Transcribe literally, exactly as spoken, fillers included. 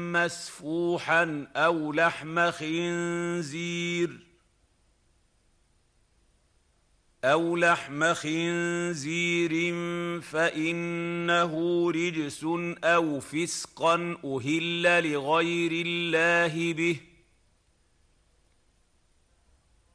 مسفوحا أو لحم خنزير أو لحم خنزير فإنه رجس أو فسقا أهل لغير الله به